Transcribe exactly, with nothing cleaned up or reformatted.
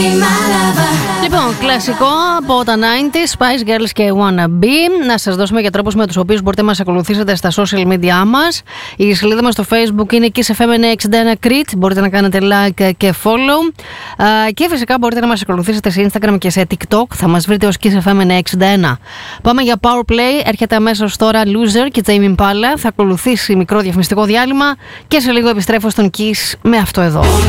Λοιπόν, κλασικό από τα ενενήντα, Spice Girls και Wanna Be. Να σας δώσουμε για τρόπους με τους οποίους μπορείτε να μας ακολουθήσετε στα social media μας. Η σελίδα μας στο Facebook είναι Kiss εφ εμ εννιακόσια εξήντα ένα Crete. Μπορείτε να κάνετε like και follow. Και φυσικά μπορείτε να μας ακολουθήσετε σε Instagram και σε TikTok. Θα μας βρείτε ως Kiss εφ εμ εννιακόσια εξήντα ένα. Πάμε για Power Play. Έρχεται αμέσως τώρα Loser και Tame Impala. Θα ακολουθήσει μικρό διαφημιστικό διάλειμμα και σε λίγο επιστρέφω στον Kiss με αυτό εδώ.